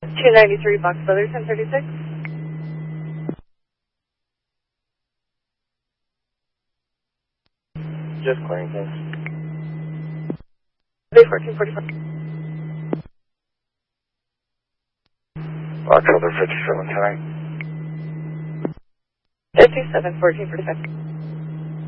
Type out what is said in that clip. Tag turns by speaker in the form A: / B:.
A: 293 Box Brothers, 1036.
B: Just clearing things.
A: Bay 1445.
B: October 57 tonight.
A: 57 1445.